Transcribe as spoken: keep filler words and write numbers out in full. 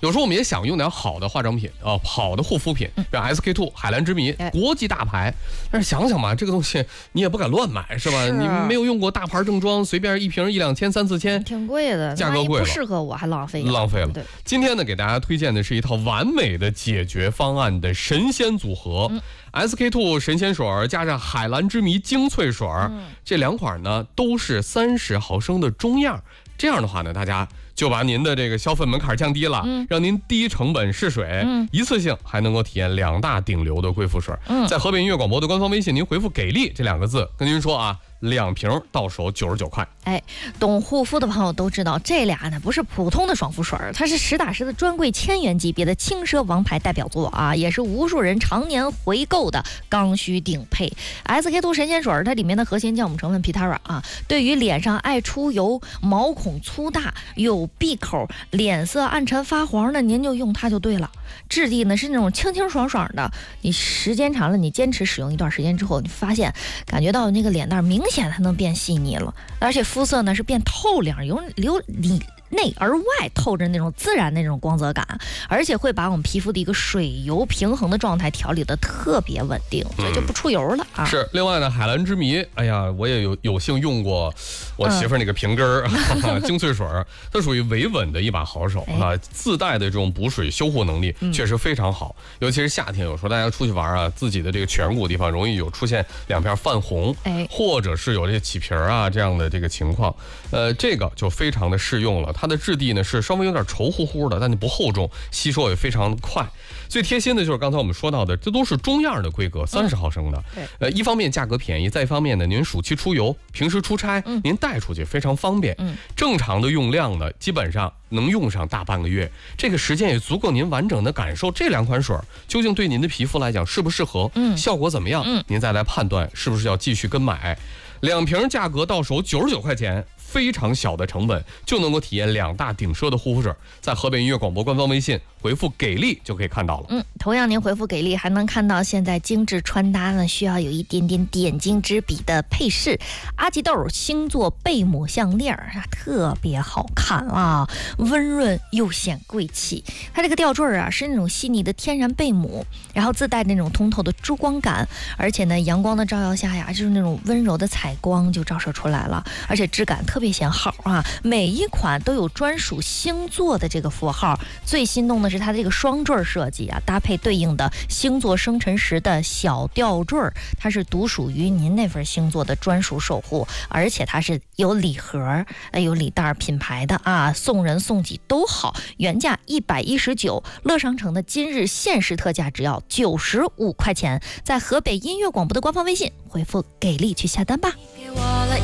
有时候我们也想用点好的化妆品啊、呃，好的护肤品，比如 S K two 海蓝之谜，国际大牌。但是想想吧，这个东西你也不敢乱买，是吧？ 是你没有用过大牌正装，随便一瓶一两千、三四千， 挺贵的， 价格贵了， 不适合我还浪费浪费了。 对， 今天呢，给大家推荐的是一套完美的解决方案的神仙组合。嗯S K two 神仙水加上海蓝之谜精粹水，嗯、这两款呢都是三十毫升的中样。这样的话呢，大家就把您的这个消费门槛降低了，嗯、让您低成本试水，嗯、一次性还能够体验两大顶流的贵妇水。嗯、在河北音乐广播的官方微信，您回复“给力”这两个字，跟您说啊。两瓶到手九十九块。 哎，懂护肤的朋友都知道，这俩呢不是普通的爽肤水，它是实打实的专柜千元级别的轻奢王牌代表作啊，也是无数人常年回购的刚需顶配。S K two 神仙水它里面的核心酵母成分 Pitara 啊，对于脸上爱出油、毛孔粗大、有闭口、脸色暗沉发黄的，您就用它就对了。质地呢是那种清清爽爽的，你时间长了，你坚持使用一段时间之后，你发现感觉到那个脸蛋明显它能变细腻了，而且肤色呢是变透亮，由由里内而外透着那种自然的那种光泽感，而且会把我们皮肤的一个水油平衡的状态调理的特别稳定，所以就不出油了啊。 嗯、是，另外呢，海蓝之谜，哎呀，我也有有幸用过我媳妇儿那个瓶根儿、嗯、精粹水，它属于维稳的一把好手啊，哎、自带的这种补水修护能力确实非常好，嗯、尤其是夏天，有时候大家出去玩啊，自己的这个颧骨地方容易有出现两片泛红，哎，或者是有这起皮儿啊这样的这个情况，呃，这个就非常的适用了。它的质地呢是稍微有点稠乎乎的，但你不厚重，吸收也非常快。最贴心的就是刚才我们说到的，这都是中样的规格，三十毫升的。嗯、呃，一方面价格便宜，再一方面呢，您暑期出游、平时出差，嗯、您带出去非常方便。嗯，正常的用量呢，基本上能用上大半个月，这个时间也足够您完整的感受这两款水究竟对您的皮肤来讲适不适合，嗯，效果怎么样，嗯，您再来判断是不是要继续跟买。两瓶价格到手九十九块钱，非常小的成本就能够体验两大顶奢的护肤水，在河北音乐广播官方微信回复给力就可以看到了。 嗯，同样您回复给力还能看到现在精致穿搭呢需要有一点点点睛之笔的配饰，阿吉豆星座贝母项链啊，特别好看啊，温润又显贵气。它这个吊坠啊是那种细腻的天然贝母，然后自带那种通透的珠光感，而且呢阳光的照耀下呀，就是那种温柔的彩光就照射出来了，而且质感特别显好啊。每一款都有专属星座的这个符号，最心动的是它的这个双坠设计啊，搭配对应的星座生辰时的小吊坠，它是独属于您那份星座的专属守护，而且它是有礼盒、有礼袋品牌的啊，送人送己都好。原价一百一十九，乐商城的今日限时特价只要九十五块钱，在河北音乐广播的官方微信回复给力去下单吧。